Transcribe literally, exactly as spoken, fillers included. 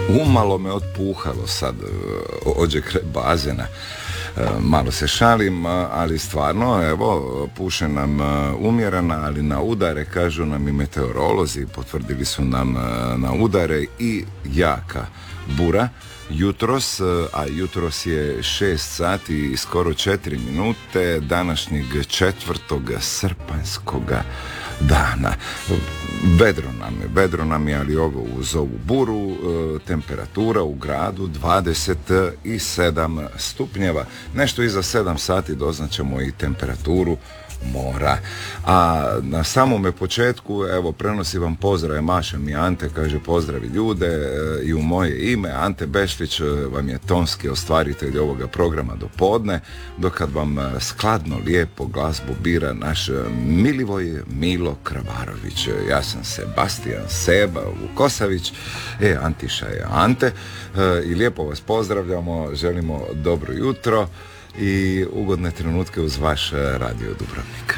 Umalo me otpuhalo sad ođe kraj bazena. Malo se šalim, ali stvarno, evo, puše nam umjerena, ali na udare, kažu nam i meteorolozi, potvrdili su nam na udare i jaka bura. Jutros, a jutros je šest sati i skoro četiri minute današnjeg četvrtog srpanjskoga dana. Vedro nam je, vedro nam je, ali ovo uz ovu buru, temperatura u gradu dvadeset sedam stupnjeva. Nešto iza sedam sati doznaćemo i temperaturu mora. A na samome početku, evo, prenosi vam pozdrave Maša mi Ante, kaže pozdravi ljude i u moje ime. Ante Bešlić vam je tonski ostvaritelj ovoga programa do podne, dok kad vam skladno, lijepo glazbu bira naš Milivoj Milo Kravarović. Ja sam Sebastian Seba Vukosavić, e, Antiša je Ante i lijepo vas pozdravljamo, želimo dobro jutro i ugodne trenutke uz vaš Radio Dubrovnik.